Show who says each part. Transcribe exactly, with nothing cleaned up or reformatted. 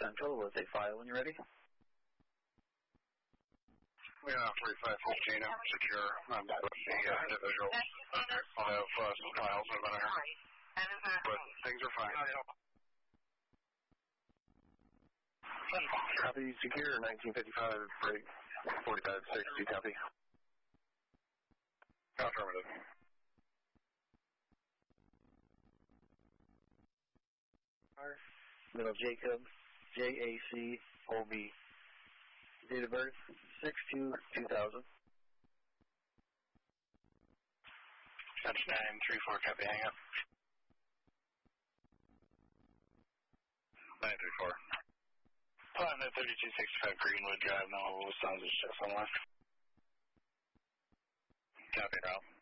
Speaker 1: Central with a file when you're ready.
Speaker 2: We are forty-five fifteen, I'm secure. I'm with the uh, individuals. I'll have uh, some files over there. But things are fine.
Speaker 3: Copy, secure, nineteen fifty-five, break, forty-five sixty, copy.
Speaker 2: Affirmative.
Speaker 1: Middle Jacob, J A C O B. Date of birth, six two two thousand.
Speaker 2: That's nine three four, copy, hang up. nine three four. Plan at thirty-two sixty-five Greenwood Drive, no Los Angeles, somewhere. Copy, Ralph.